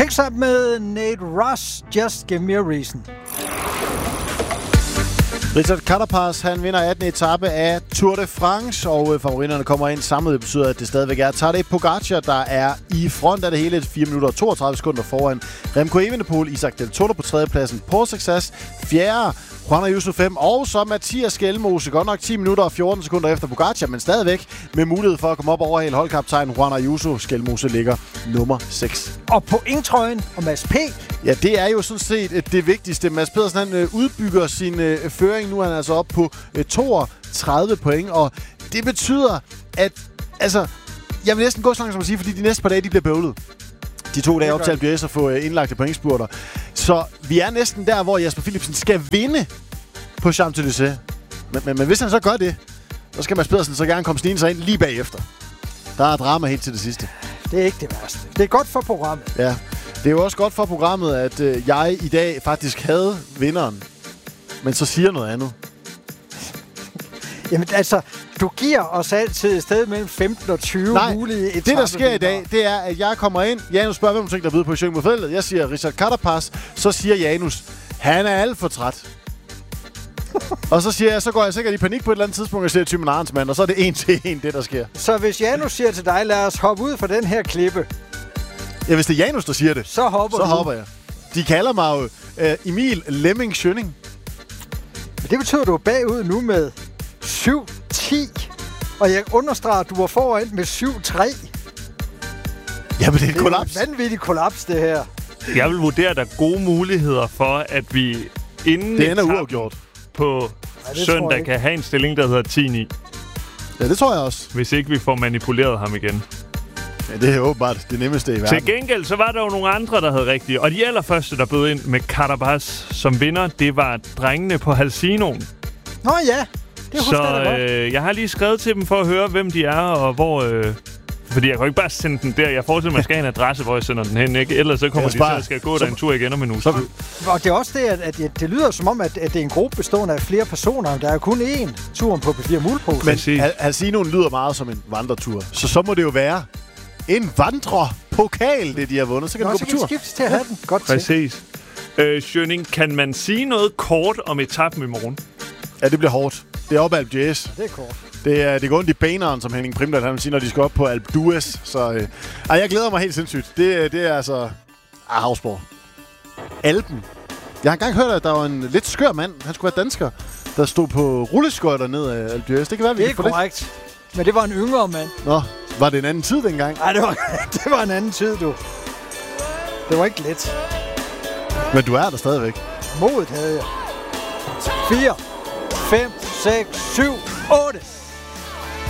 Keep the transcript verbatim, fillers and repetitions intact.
Next up med Nate Rush, Just Give Me a Reason. Richard Carapaz, han vinder attende etape af Tour de France, og øh, favoritterne kommer ind samlet. Det betyder, at det stadigvæk er Tadej Pogacar, der er i front af det hele. fire minutter og toogtredive sekunder foran Remco Evenepoel, Isaac Del Toro på tredjepladsen på Success, fjerde Juan Ayuso fem, og så Mathias Skelmose, godt nok ti minutter og fjorten sekunder efter Pogacar, men stadigvæk med mulighed for at komme op over hele holdkaptajn Juan Ayuso. Skelmose ligger nummer seks. Og på indtrøjen og Mads P. Ja, det er jo sådan set det vigtigste. Mads Pedersen, han øh, udbygger sin øh, føring. Nu er han altså op på øh, toogtredive point, og det betyder, at altså, jeg vil næsten gå så langt som at sige, fordi de næste par dage, de bliver bøvlet. De to dage op til Alpe d'Huez at få øh, indlagte pointspurter. Så vi er næsten der, hvor Jasper Philipsen skal vinde på Champs-Élysées. Men, men, men hvis han så gør det, så skal Mads Pedersen så gerne komme snigende sig ind lige bagefter. Der er drama helt til det sidste. Det er ikke det værste. Det er godt for programmet. Ja, det er jo også godt for programmet, at øh, jeg i dag faktisk havde vinderen, men så siger noget andet. Jamen altså, du giver os altid et sted mellem femten og tyve Nej, mulige etaper. Det der sker i dag, det er, at jeg kommer ind. Janus spørger, hvem du tænker, der er på Sjøen mod feltet. Jeg siger Richard Carapaz. Så siger Janus, han er alt for træt. Og så siger jeg, så går jeg sikkert i panik på et eller andet tidspunkt, og siger Thymen Arnsmann, og så er det en til en, det der sker. Så hvis Janus siger til dig, lad os hoppe ud fra den her klippe. Ja, hvis det er Janus, der siger det, så hopper så du. hopper jeg. De kalder mig jo uh, Emil Lemming Schønning. Men det betyder, at du er bagud nu med syv ti. Og jeg understreger, at du var foran med syv tre. Jamen, det er et kollaps. Det er et vanvittigt kollaps, det her. Jeg vil vurdere, at der er gode muligheder for, at vi inden det ender uafgjort på ja, søndag kan have en stilling, der hedder ti ni. Ja, det tror jeg også. Hvis ikke vi får manipuleret ham igen. Ja, det er åbenbart det nemmeste i verden. Til gengæld, så var der jo nogle andre, der havde rigtigt. Og de allerførste, der bød ind med Carapaz som vinder, det var drengene på Halcinoen. Nå ja, det husker jeg da godt. Øh, jeg har lige skrevet til dem for at høre, hvem de er, og hvor... Øh, fordi jeg kan jo ikke bare sende den der. Jeg forestiller mig, at jeg skal have en adresse, hvor jeg sender den hen, ikke? Ellers så kommer de til at skal gå der en tur igen om en uge. Så, og det er også det, at, at det lyder som om, at, at det er en gruppe bestående af flere personer. Der er kun én turen på P fire Mulepose. Men Halcinoen lyder meget som en vandretur. Så så må det jo være en vandrepokal, det de har vundet. Så kan Nå, du gå så på tur. Så kan til at have den. Godt Præcis. Øh, Schønning, kan man sige noget kort om etappen i morgen? Ja, det bliver hårdt. Det er op ad Alpe d'Huez. Ja, det er kort. Det er, det går ondt i beneren, som Henning Primdal han vil sige, når de skal op på Alpe d'Huez. Så øh, ej, jeg glæder mig helt sindssygt. Det, det er altså... Ah, Havsborg. Alpen. Jeg har engang hørt, at der var en lidt skør mand, han skulle være dansker, der stod på rulleskøjter ned af Alpe d'Huez. Det kan være, vi det er kan få korrekt. Det. Men det var en yngre mand. Nå, var det en anden tid dengang? Nej, det var, det var en anden tid, du. Det var ikke let. Men du er der stadigvæk. Modet havde jeg. fire, fem, seks, syv, otte.